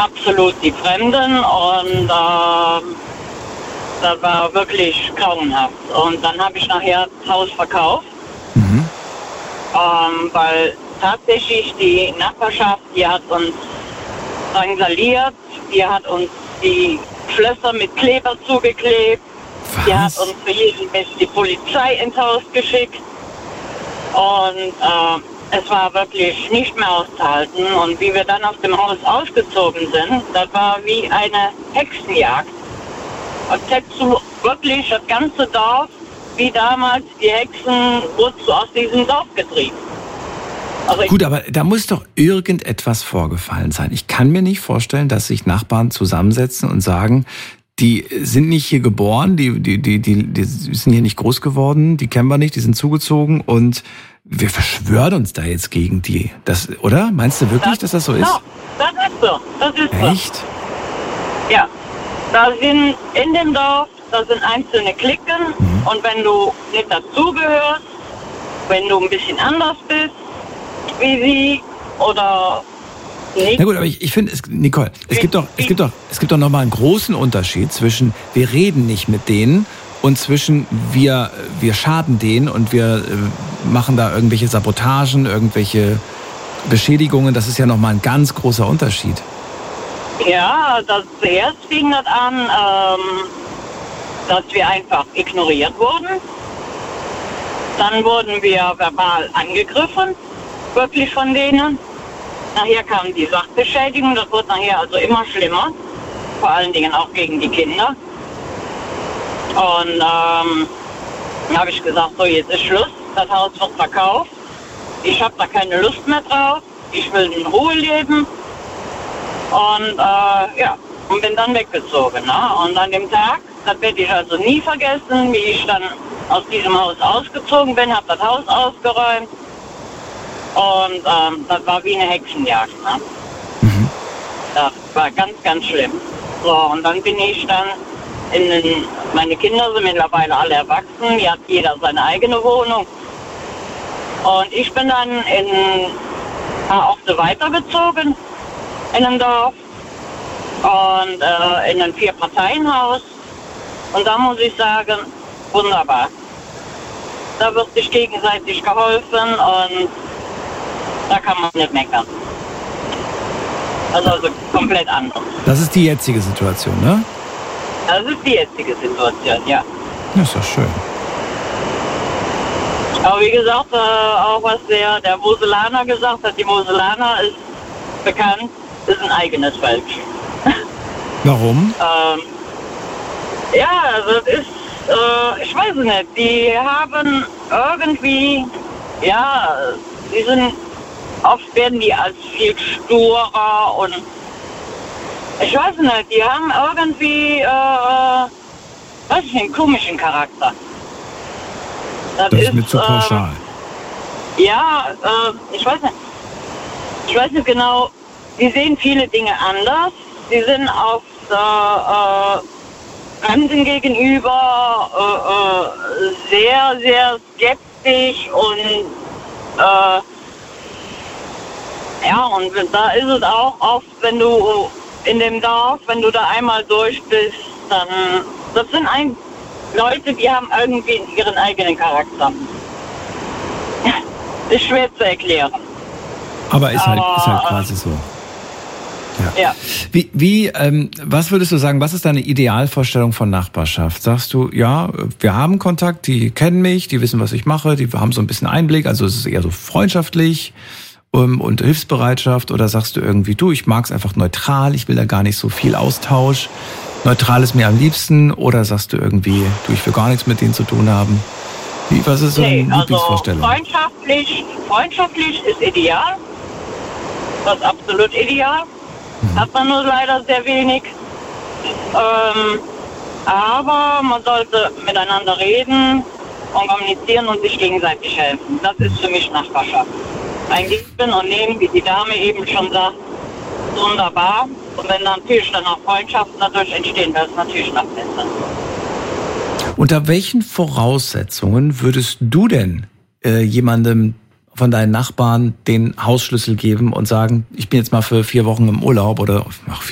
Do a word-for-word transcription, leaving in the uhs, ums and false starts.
absolut die Fremden und äh, das war wirklich grauenhaft. Und dann habe ich nachher das Haus verkauft, mhm. ähm, weil tatsächlich die Nachbarschaft, die hat uns drangsaliert, die hat uns die Schlösser mit Kleber zugeklebt, was? Die hat uns für jeden Mist die Polizei ins Haus geschickt und äh, es war wirklich nicht mehr auszuhalten. Und wie wir dann aus dem Haus ausgezogen sind, das war wie eine Hexenjagd. Als hättest du wirklich das ganze Dorf, wie damals die Hexen, wurdest du aus diesem Dorf getrieben. Also Gut, aber da muss doch irgendetwas vorgefallen sein. Ich kann mir nicht vorstellen, dass sich Nachbarn zusammensetzen und sagen, die sind nicht hier geboren, die, die, die, die, die sind hier nicht groß geworden, die kennen wir nicht, die sind zugezogen und wir verschwören uns da jetzt gegen die. Das, oder? Meinst du wirklich, das, dass das so ist? Ja, das ist so. Das ist Echt? So. Ja. Da sind in dem Dorf, da sind einzelne Cliquen mhm. und wenn du nicht dazugehörst, wenn du ein bisschen anders bist, wie sie oder nicht. Na gut, aber ich, ich finde, es, Nicole, es gibt doch, es gibt doch, es gibt doch noch mal einen großen Unterschied zwischen wir reden nicht mit denen und zwischen wir, wir schaden denen und wir äh, machen da irgendwelche Sabotagen, irgendwelche Beschädigungen. Das ist ja noch mal ein ganz großer Unterschied. Ja, das zuerst fing das an, ähm, dass wir einfach ignoriert wurden. Dann wurden wir verbal angegriffen, wirklich von denen. Nachher kam die Sachbeschädigung, das wurde nachher also immer schlimmer, vor allen Dingen auch gegen die Kinder. Und ähm, dann habe ich gesagt, so jetzt ist Schluss, das Haus wird verkauft, ich habe da keine Lust mehr drauf, ich will in Ruhe leben. Und äh, ja, und bin dann weggezogen. Ne? Und an dem Tag, das werde ich also nie vergessen, wie ich dann aus diesem Haus ausgezogen bin, habe das Haus ausgeräumt. Und ähm, das war wie eine Hexenjagd. Ne? Mhm. Das war ganz, ganz schlimm. So, und dann bin ich dann in den, meine Kinder sind mittlerweile alle erwachsen, hier hat jeder seine eigene Wohnung. Und ich bin dann in ein paar Orte weitergezogen, in einem Dorf und äh, in ein Vier-Parteien-Haus. Und da muss ich sagen, wunderbar. Da wird sich gegenseitig geholfen und da kann man nicht meckern. Also, also komplett anders. Das ist die jetzige Situation, ne? Das ist die jetzige Situation, ja. Das ist doch schön. Aber wie gesagt, äh, auch was der, der Moselaner gesagt hat, die Moselaner ist bekannt, ist ein eigenes Volk. Warum? ähm, ja, also das ist, äh, ich weiß nicht, die haben irgendwie, ja, die sind, oft werden die als viel sturer und ich weiß nicht, die haben irgendwie, äh, weiß ich nicht, einen komischen Charakter. Das, das ist, ist mir zu pauschal. Äh, ja, äh, ich weiß nicht, ich weiß nicht genau, sie sehen viele Dinge anders, sie sind auf äh, äh, Fremden gegenüber äh, äh, sehr, sehr skeptisch und äh, ja, und da ist es auch oft, wenn du in dem Dorf, wenn du da einmal durch bist, dann, das sind ein, Leute, die haben irgendwie ihren eigenen Charakter. Ist schwer zu erklären. Aber ist, Aber, halt, ist halt quasi so. Ja. ja. Wie, wie ähm, was würdest du sagen, was ist deine Idealvorstellung von Nachbarschaft? Sagst du, ja, wir haben Kontakt, die kennen mich, die wissen, was ich mache, die haben so ein bisschen Einblick, also es ist eher so freundschaftlich um, und Hilfsbereitschaft, oder sagst du irgendwie, du, ich mag es einfach neutral, ich will da gar nicht so viel Austausch, neutral ist mir am liebsten, oder sagst du irgendwie, du, ich will gar nichts mit denen zu tun haben? Wie, was ist so eine nee, Lieblingsvorstellung? Also freundschaftlich, freundschaftlich ist ideal, das ist absolut ideal. Hat man nur leider sehr wenig. Ähm, aber man sollte miteinander reden und kommunizieren und sich gegenseitig helfen. Das ist für mich Nachbarschaft. Ein Geben und Nehmen, wie die Dame eben schon sagt, wunderbar. Und wenn dann natürlich dann auch Freundschaften dadurch entstehen, das ist natürlich noch besser. Unter welchen Voraussetzungen würdest du denn äh, jemandem von deinen Nachbarn den Hausschlüssel geben und sagen, ich bin jetzt mal für vier Wochen im Urlaub oder ach,